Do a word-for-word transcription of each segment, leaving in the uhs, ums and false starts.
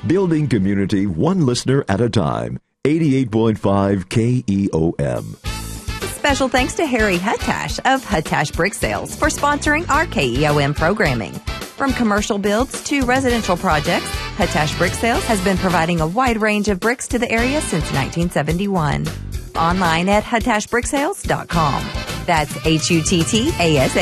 Building community one listener at a time. eighty-eight point five K E O M. Special thanks to Harry Huttash of Huttash Brick Sales for sponsoring our K E O M programming. From commercial builds to residential projects, Huttash Brick Sales has been providing a wide range of bricks to the area since nineteen seventy-one. Online at huttash brick sales dot com. That's H U T T A S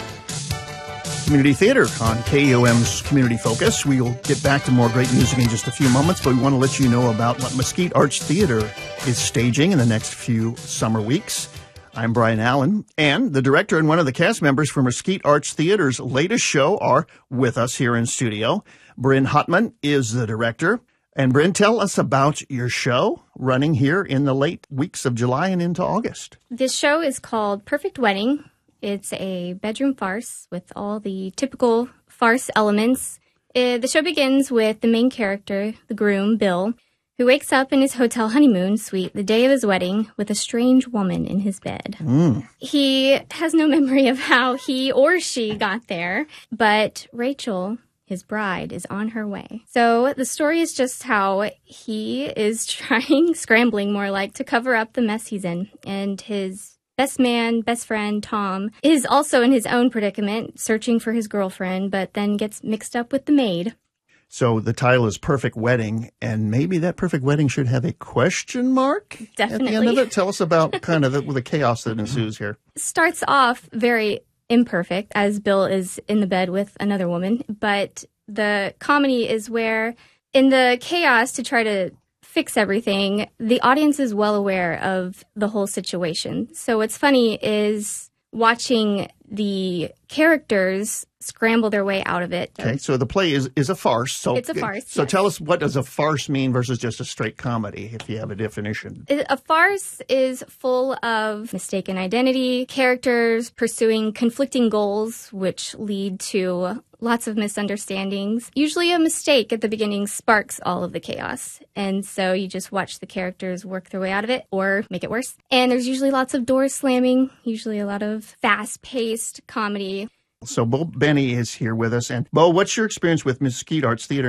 H. Community Theater on K E O M's Community Focus. We'll get back to more great music in just a few moments, but we want to let you know about what Mesquite Arts Theater is staging in the next few summer weeks. I'm Brian Allen, and the director and one of the cast members for Mesquite Arts Theater's latest show are with us here in studio. Bryn Hotman is the director. And Bryn, tell us about your show running here in the late weeks of July and into August. This show is called Perfect Wedding. It's a bedroom farce with all the typical farce elements. Uh, the show begins with the main character, the groom, Bill, who wakes up in his hotel honeymoon suite the day of his wedding with a strange woman in his bed. Mm. He has no memory of how he or she got there, but Rachel, his bride, is on her way. So the story is just how he is trying, scrambling more like, to cover up the mess he's in. And his best man, best friend, Tom, is also in his own predicament, searching for his girlfriend, but then gets mixed up with the maid. So the title is Perfect Wedding, and maybe that perfect wedding should have a question mark Definitely. at the end of it. Tell us about kind of the, the chaos that ensues here. Starts off very imperfect, as Bill is in the bed with another woman, but the comedy is where, in the chaos to try to fix everything, the audience is well aware of the whole situation. So what's funny is watching the characters scramble their way out of it. Okay, so the play is, is a farce. So, it's a farce, So yes. Tell us, what does a farce mean versus just a straight comedy, if you have a definition? A farce is full of mistaken identity, characters pursuing conflicting goals, which lead to lots of misunderstandings. Usually a mistake at the beginning sparks all of the chaos. And so you just watch the characters work their way out of it or make it worse. And there's usually lots of doors slamming, usually a lot of fast-paced comedy. So Bo Benny is here with us. And Bo, what's your experience with Mesquite Arts Theater